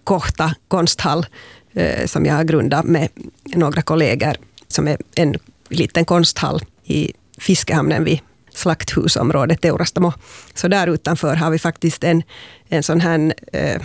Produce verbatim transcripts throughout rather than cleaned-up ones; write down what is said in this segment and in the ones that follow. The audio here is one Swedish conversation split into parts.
Kohta konsthall eh, som jag har grundat med några kollegor, som är en liten konsthall i Fiskehamnen vid slakthusområdet Teurastamo. Så där utanför har vi faktiskt en, en sån här eh,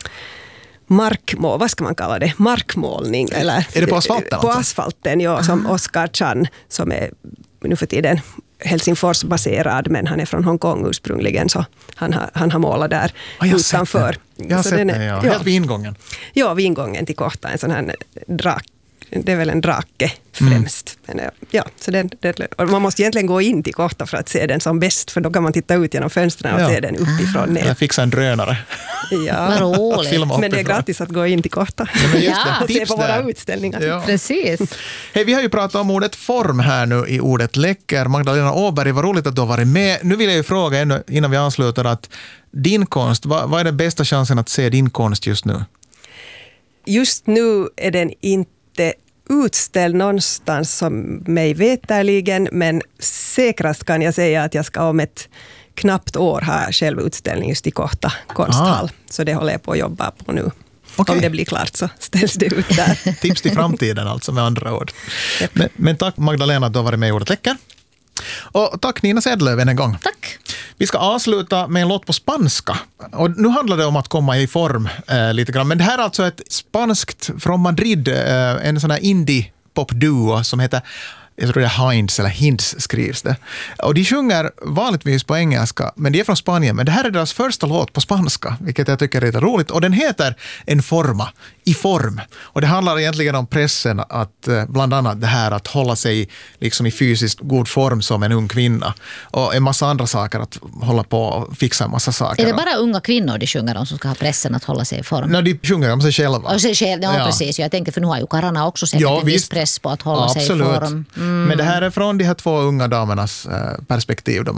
markmål, vad ska man kalla det? Markmålning. Eller, är det på asfalten? På asfalten, ja. Som Oskar Chan, som är nu för tiden Helsingfors-baserad, men han är från Hongkong ursprungligen, så han har, han har målat där ah, jag utanför. Jag har så sett den det, är, ja. ja. Helt vid ingången. Ja, vid ingången till Kohta, en sån här drak. Det är väl en drake främst. Mm. Men, ja, så den, den, och man måste egentligen gå in till Kohta för att se den som bäst, för då kan man titta ut genom fönstren och ja. se den uppifrån ner. Eller fixa en drönare. Ja, men det är gratis att gå in till Kohta. Ja, men just det. Och se på där. våra utställningar. Ja. Precis. Hey, vi har ju pratat om ordet form här nu i ordet läcker. Magdalena Åberg, vad roligt att du har varit med. Nu vill jag ju fråga ännu, innan vi ansluter, att din konst, vad, vad är den bästa chansen att se din konst just nu? Just nu är den inte utställd någonstans som mig veterligen, men säkrast kan jag säga att jag ska om ett knappt år ha själv utställning just i Kohta konsthall. Ah. Så det håller jag på att jobba på nu. Okay. Om det blir klart så ställs det ut där. Tips till framtiden alltså, med andra ord. Men, men tack Magdalena att du har varit med i ordet läcker. Och tack Nina Sedlöv en gång. Tack. Vi ska avsluta med en låt på spanska. Och nu handlar det om att komma i form eh, lite grann. Men det här är alltså ett spanskt från Madrid, eh, en sån här indie-pop-duo som heter, jag tror det är Heinz eller Hinds skrivs det. Och de sjunger vanligtvis på engelska, men de är från Spanien. Men det här är deras första låt på spanska, vilket jag tycker är lite roligt. Och den heter En forma, i form. Och det handlar egentligen om pressen att bland annat det här att hålla sig liksom i fysiskt god form som en ung kvinna. Och en massa andra saker, att hålla på och fixa en massa saker. Är det bara unga kvinnor de sjunger om som ska ha pressen att hålla sig i form? Nej, de sjunger om sig själva. Och sig själv, ja, ja. Precis. Jag tänkte, för nu har ju karlarna också säkert ja, en viss press på att hålla Absolut. sig i form. Mm. Men det här är från de här två unga damernas perspektiv. De